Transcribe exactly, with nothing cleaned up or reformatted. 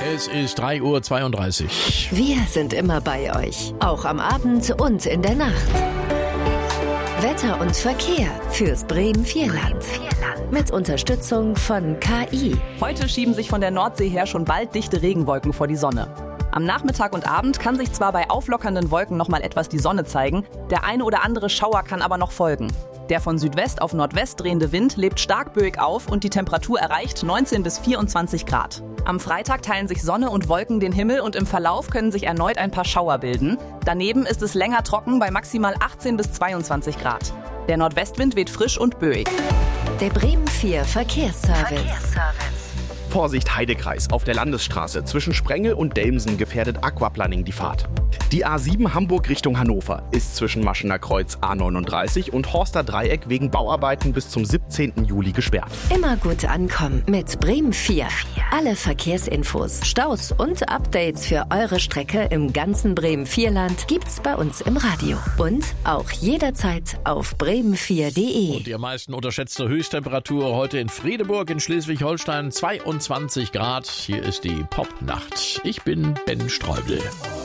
Es ist drei Uhr zweiunddreißig. Wir sind immer bei euch, auch am Abend und in der Nacht. Wetter und Verkehr fürs Bremen-Vierland. Mit Unterstützung von K I. Heute schieben sich von der Nordsee her schon bald dichte Regenwolken vor die Sonne. Am Nachmittag und Abend kann sich zwar bei auflockernden Wolken noch mal etwas die Sonne zeigen, der eine oder andere Schauer kann aber noch folgen. Der von Südwest auf Nordwest drehende Wind lebt stark böig auf und die Temperatur erreicht neunzehn bis vierundzwanzig Grad. Am Freitag teilen sich Sonne und Wolken den Himmel und im Verlauf können sich erneut ein paar Schauer bilden. Daneben ist es länger trocken bei maximal achtzehn bis zweiundzwanzig Grad. Der Nordwestwind weht frisch und böig. Der Bremen vier Verkehrsservice. Verkehrsservice. Vorsicht, Heidekreis. Auf der Landesstraße zwischen Sprengel und Delmsen gefährdet Aquaplaning die Fahrt. Die A sieben Hamburg Richtung Hannover ist zwischen Maschener Kreuz A neununddreißig und Horster Dreieck wegen Bauarbeiten bis zum siebzehnten Juli gesperrt. Immer gut ankommen mit Bremen vier. Alle Verkehrsinfos, Staus und Updates für eure Strecke im ganzen Bremen-Vierland gibt's bei uns im Radio. Und auch jederzeit auf bremen vier punkt de. Und die am meisten unterschätzte Höchsttemperatur heute in Friedeburg in Schleswig-Holstein, zweiundzwanzig Grad. Hier ist die Popnacht. Ich bin Ben Streubel.